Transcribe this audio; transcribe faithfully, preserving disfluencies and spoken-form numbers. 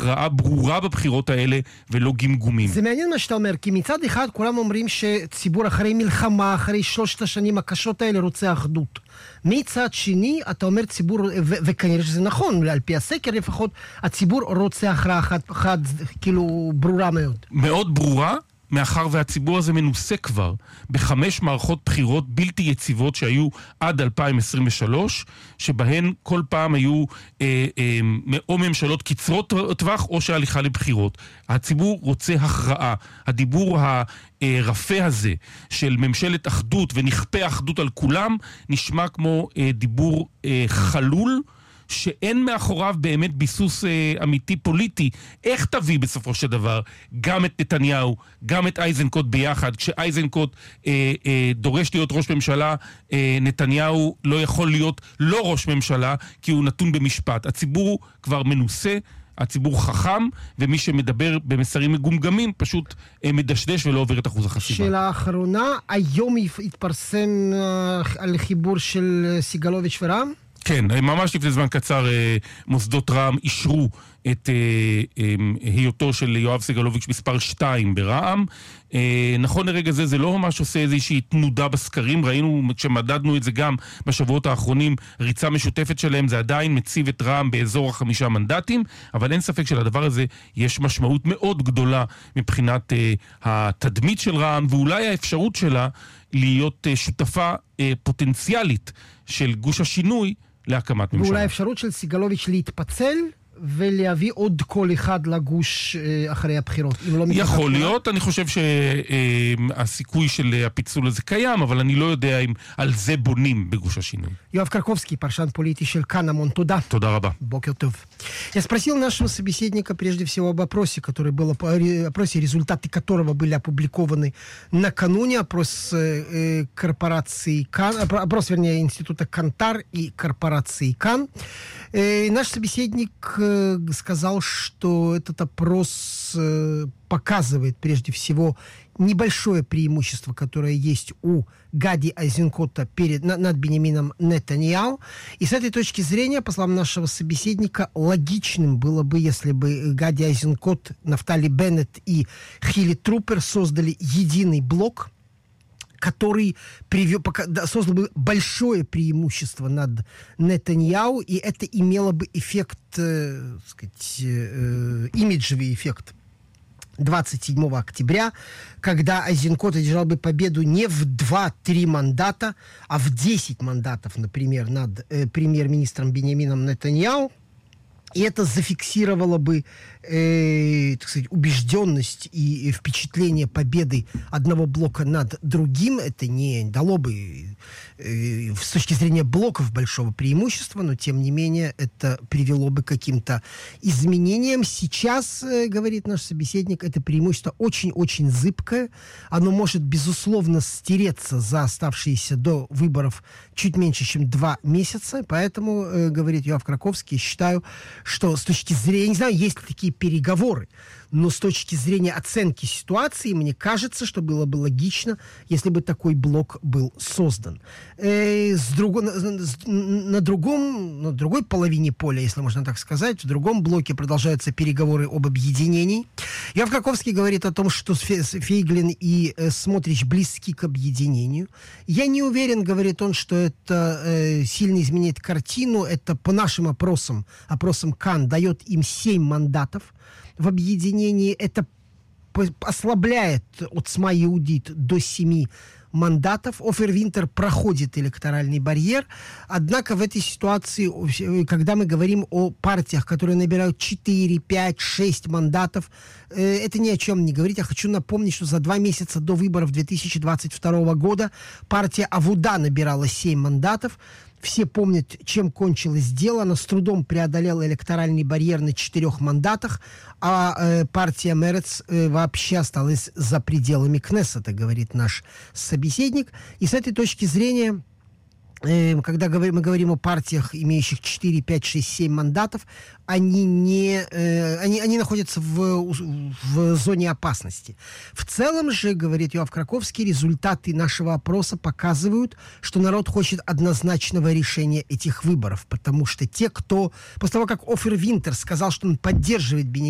הכרעה ברורה בבחירות האלה ולא גמגומים. זה מעניין מה שאתה אומר, כי מצד אחד כולם אומרים שציבור אחרי מלחמה, אחרי שלושת השנים הקשות האלה רוצה אחדות. מצד שני, אתה אומר ציבור, ו- וכנראה שזה נכון, על פי הסקר לפחות, הציבור רוצה הכרעה אחת, אחת, כאילו, ברורה מאוד. מאוד ברורה, מאחר והציבור הזה מנוסה כבר בחמש מערכות בחירות בלתי יציבות שהיו עד אלפיים עשרים ושלוש, שבהן כל פעם היו אה, אה, או ממשלות קצרות טווח או שהליכה לבחירות. הציבור רוצה הכרעה. הדיבור הרפה הזה של ממשלת אחדות ונכפה אחדות על כולם נשמע כמו אה, דיבור אה, חלול, שאין מאחוריו באמת ביסוס אה, אמיתי פוליטי. איך תביא בסופו של דבר גם את נתניהו, גם את אייזנקוט ביחד? כשאייזנקוט אה, אה, דורש להיות ראש ממשלה, אה, נתניהו לא יכול להיות לא ראש ממשלה, כי הוא נתון במשפט. הציבור כבר מנוסה, הציבור חכם, ומי שמדבר במסרים מגומגמים פשוט אה, מדשדש ולא עובר את אחוז החסימה. שאלה האחרונה, היום התפרסם אה, על חיבור של סיגלוביץ' ורע"מ? כן, ממש לפני זמן קצר מוסדות רע"מ אישרו את היותו של יואב סגלוביץ' מספר שתיים ברע"מ. נכון לרגע זה, זה לא ממש עושה איזושהי תנודה בסקרים, ראינו כשמדדנו את זה גם בשבועות האחרונים, ריצה משותפת שלהם, זה עדיין מציב את רע"מ באזור החמישה מנדטים, אבל אין ספק שלדבר הזה יש משמעות מאוד גדולה מבחינת התדמית של רע"מ, ואולי האפשרות שלה להיות שותפה פוטנציאלית של גוש השינוי להקמת ממשלה. ואולי האפשרות של סיגלוביץ' להתפצל ולהביא עוד קול אחד לגוש אחרי הבחירות. לא יכול להיות, אני חושב שהסיכוי של הפיצול הזה קיים, אבל אני לא יודע אם על זה буним בגוש השינוי. יואב קרקובסקי, פרשן פוליטי של כאן, המון תודה. תודה רבה. Бокер тов. Я спросил нашего собеседника прежде всего об опросе, который был, опросе, результаты которого были опубликованы накануне, опрос э, корпорации Кан, опрос, вернее, института Кантар и корпорации Кан. Э, наш собеседник э, сказал, что этот опрос э, показывает прежде всего небольшое преимущество, которое есть у Гади Айзенкота перед, на, над Беньямином Нетаньяху. И с этой точки зрения, по словам нашего собеседника, логичным было бы, если бы Гади Айзенкот, Нафтали Беннет и Хилли Трупер создали единый блок, который привел, создал бы большое преимущество над Нетаньяху, и это имело бы эффект, э, сказать, э, имиджевый эффект двадцать седьмого октября, когда Айзенкот одержал бы победу не в два-три мандата, а в десять мандатов, например, над э, премьер-министром Беньямином Нетаньяху. И это зафиксировало бы, э, так сказать, убежденность и впечатление победы одного блока над другим. Это не дало бы э, с точки зрения блоков большого преимущества, но тем не менее это привело бы к каким-то изменениям. Сейчас, э, говорит наш собеседник, это преимущество очень-очень зыбкое. Оно может, безусловно, стереться за оставшиеся до выборов чуть меньше, чем два месяца. Поэтому, э, говорит Йоав Краковский, считаю, что с точки зрения, я не знаю, есть ли такие переговоры, но с точки зрения оценки ситуации, мне кажется, что было бы логично, если бы такой блок был создан. Э, с друг... на, на, другом, на другой половине поля, если можно так сказать, в другом блоке продолжаются переговоры об объединении. Йоав Краковский говорит о том, что Фейглин и э, Смотрич близки к объединению. Я не уверен, говорит он, что это э, сильно изменит картину. Это по нашим опросам, опросам Кан, дает им семь мандатов в объединении. Это ослабляет от СМА Иудит до семи мандатов. Офер Винтер проходит электоральный барьер. Однако в этой ситуации, когда мы говорим о партиях, которые набирают четыре, пять, шесть мандатов, это ни о чем не говорит. Я хочу напомнить, что за два месяца до выборов две тысячи двадцать второго года партия Авуда набирала семь мандатов. Все помнят, чем кончилось дело. Она с трудом преодолела электоральный барьер на четырех мандатах, а э, партия Мерец э, вообще осталась за пределами Кнессета, говорит наш собеседник. И с этой точки зрения, э, когда говорим, мы говорим о партиях, имеющих четыре, пять, шесть, семь мандатов, они, не, э, они, они находятся в, в зоне опасности. В целом же, говорит Йоав Краковский, результаты нашего опроса показывают, что народ хочет однозначного решения этих выборов, потому что те, кто... После того, как Офер Винтер сказал, что он поддерживает Беньямина